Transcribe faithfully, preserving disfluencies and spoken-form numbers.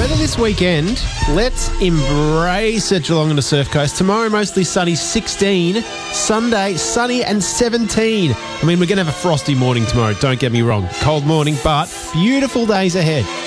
weather this weekend, let's embrace it, Geelong and the Surf Coast. Tomorrow, mostly sunny, sixteen. Sunday, sunny and seventeen. I mean, we're going to have a frosty morning tomorrow, don't get me wrong. Cold morning, but beautiful days ahead.